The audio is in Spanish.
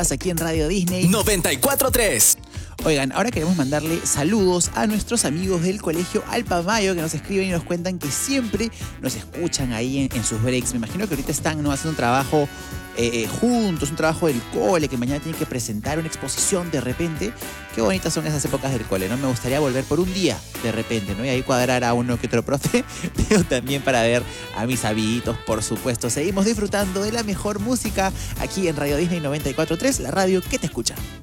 Aquí en Radio Disney 94.3. Oigan, ahora queremos mandarle saludos a nuestros amigos del Colegio Alpamayo que nos escriben y nos cuentan que siempre nos escuchan ahí en sus breaks. Me imagino que ahorita están haciendo un trabajo juntos, un trabajo del cole, que mañana tienen que presentar una exposición de repente. Qué bonitas son esas épocas del cole, ¿no? Me gustaría volver por un día de repente, ¿no? Y ahí cuadrar a uno que otro profe, pero también para ver a mis amiguitos, por supuesto. Seguimos disfrutando de la mejor música aquí en Radio Disney 94.3, la radio que te escucha.